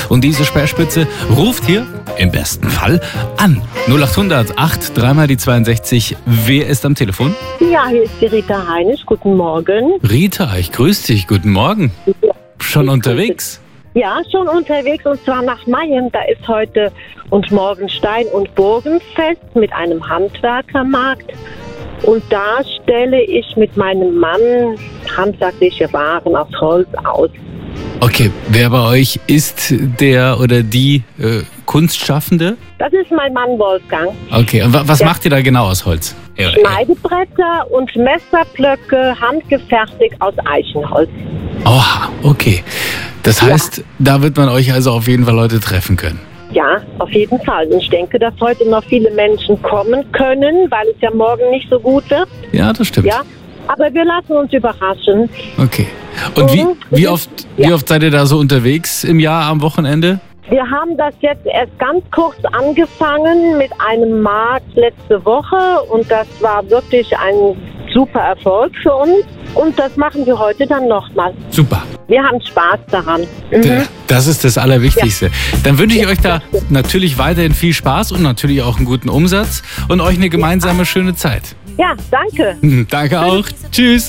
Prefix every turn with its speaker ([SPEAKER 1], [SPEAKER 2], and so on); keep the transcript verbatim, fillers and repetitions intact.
[SPEAKER 1] Und diese Speerspitze ruft hier im besten Fall an. null acht hundert acht, dreimal die zweiundsechzig. Wer ist am Telefon?
[SPEAKER 2] Ja, hier ist die Rita Heinisch. Guten Morgen.
[SPEAKER 1] Rita, ich grüße dich. Guten Morgen.
[SPEAKER 2] Ja.
[SPEAKER 1] Schon unterwegs?
[SPEAKER 2] Ja, schon unterwegs und zwar nach Mayen. Da ist heute und morgen Stein- und Burgenfest mit einem Handwerkermarkt. Und da stelle ich mit meinem Mann handwerkliche Waren aus Holz aus.
[SPEAKER 1] Okay, wer bei euch ist der oder die äh, Kunstschaffende?
[SPEAKER 2] Das ist mein Mann Wolfgang.
[SPEAKER 1] Okay, und wa- was
[SPEAKER 2] Ja.
[SPEAKER 1] macht ihr da genau aus Holz? Ja,
[SPEAKER 2] Schneidebretter und Messerblöcke handgefertigt aus Eichenholz.
[SPEAKER 1] Oha, okay. Das
[SPEAKER 2] Ja.
[SPEAKER 1] heißt, da wird man euch also auf jeden Fall Leute treffen können.
[SPEAKER 2] Ja, auf jeden Fall. Und ich denke, dass heute noch viele Menschen kommen können, weil es ja morgen nicht so gut wird.
[SPEAKER 1] Ja, das stimmt.
[SPEAKER 2] Ja, aber wir lassen uns überraschen.
[SPEAKER 1] Okay. Und wie,
[SPEAKER 2] Mhm.
[SPEAKER 1] wie, oft, wie
[SPEAKER 2] Ja.
[SPEAKER 1] oft seid ihr da so unterwegs im Jahr am Wochenende?
[SPEAKER 2] Wir haben das jetzt erst ganz kurz angefangen mit einem Markt letzte Woche und das war wirklich ein super Erfolg für uns. Und das machen wir heute dann nochmal.
[SPEAKER 1] Super.
[SPEAKER 2] Wir haben Spaß daran.
[SPEAKER 1] D-
[SPEAKER 2] Mhm.
[SPEAKER 1] Das ist das Allerwichtigste. Dann wünsche ich euch da natürlich weiterhin viel Spaß und natürlich auch einen guten Umsatz und euch eine gemeinsame schöne Zeit.
[SPEAKER 2] Ja, danke.
[SPEAKER 1] Danke auch. Tschüss.